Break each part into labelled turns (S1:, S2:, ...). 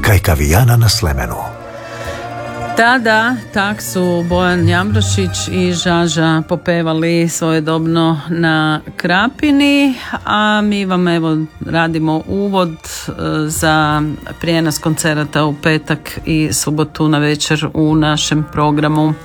S1: Kajkavijana na Slemenu.
S2: Tada tak su Bojan Jambrošić i Žaža popevali svojedobno na Krapini, a mi vam evo radimo uvod za prijenos koncerata u petak i subotu na večer u našem programu.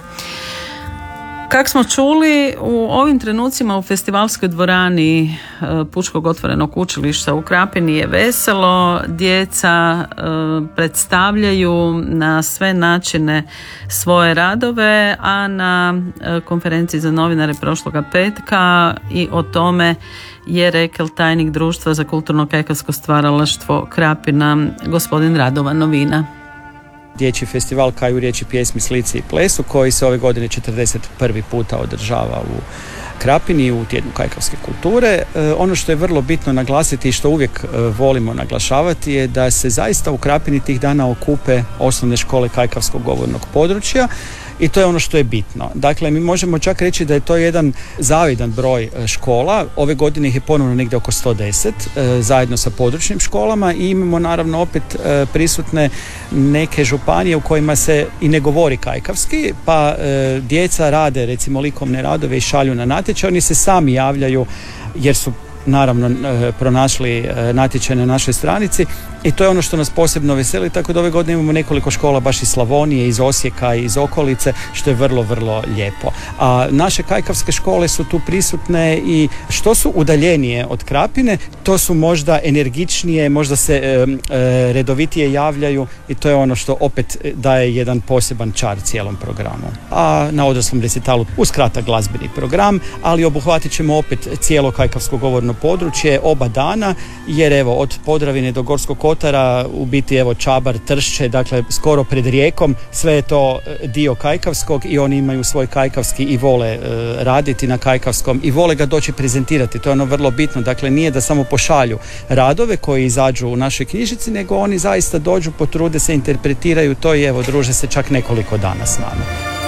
S2: Kako smo čuli, u ovim trenucima u festivalskoj dvorani Pučkog otvorenog učilišta u Krapini je veselo. Djeca predstavljaju na sve načine svoje radove, a na konferenciji za novinare prošloga petka i o tome je rekao tajnik Društva za kulturno kajkavsko stvaralaštvo Krapina, gospodin Radovan Novina.
S3: Dječji festival Kaju riječi, pjesmi, slici i plesu koji se ove godine 41. puta održava u Krapini u tjednu kajkavske kulture. Ono što je vrlo bitno naglasiti i što uvijek volimo naglašavati je da se zaista u Krapini tih dana okupe osnovne škole kajkavskog govornog područja. I to je ono što je bitno. Dakle, mi možemo čak reći da je to jedan zavidan broj škola. Ove godine ih je ponovno negdje oko 110 zajedno sa područnim školama i imamo naravno opet prisutne neke županije u kojima se i ne govori kajkavski, pa djeca rade recimo likovne radove i šalju na natječaj. Oni se sami javljaju jer su naravno pronašli natječaj na našoj stranici i to je ono što nas posebno veseli, tako da ove godine imamo nekoliko škola baš iz Slavonije, iz Osijeka, iz okolice, što je vrlo, vrlo lijepo. A naše kajkavske škole su tu prisutne i što su udaljenije od Krapine, to su možda energičnije, možda se redovitije javljaju i to je ono što opet daje jedan poseban čar cijelom programu. A na odraslom recitalu uz kratak glazbeni program, ali obuhvatit ćemo opet cijelo kajkavsko govorno područje oba dana, jer evo od Podravine do Gorskog kotara u biti evo Čabar, Tršće, dakle skoro pred Rijekom, sve je to dio kajkavskog i oni imaju svoj kajkavski i vole raditi na kajkavskom i vole ga doći prezentirati, to je ono vrlo bitno, dakle nije da samo pošalju radove koji izađu u našoj knjižnici, nego oni zaista dođu, potrude se, interpretiraju to i evo druže se čak nekoliko dana s nama.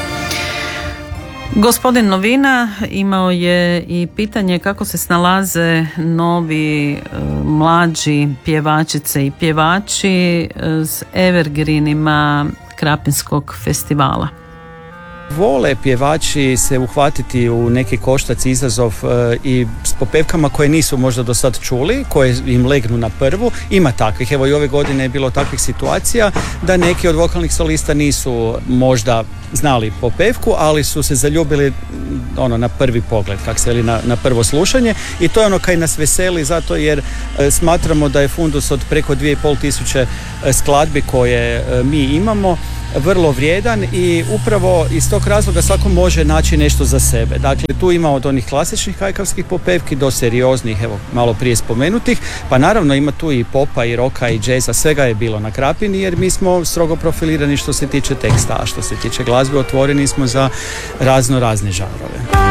S2: Gospodin Novina imao je i pitanje kako se snalaze novi mlađi pjevačice i pjevači s evergreenima Krapinskog festivala.
S3: Vole pjevači se uhvatiti u neki koštac izazov i s popevkama koje nisu možda do sad čuli, koje im legnu na prvu. Ima takvih, evo i ove godine je bilo takvih situacija da neki od vokalnih solista nisu možda znali popevku, ali su se zaljubili na prvi pogled, ili na prvo slušanje i to je ono kaj nas veseli zato jer smatramo da je fundus od preko 2500 skladbi koje mi imamo vrlo vrijedan i upravo iz tog razloga svako može naći nešto za sebe. Dakle, tu ima od onih klasičnih kajkavskih popevki do serioznih, evo malo prije spomenutih, pa naravno ima tu i popa i roka i džeza, svega je bilo na Krapini jer mi smo strogo profilirani što se tiče teksta, a što se tiče glazbe otvoreni smo za razne žanrove.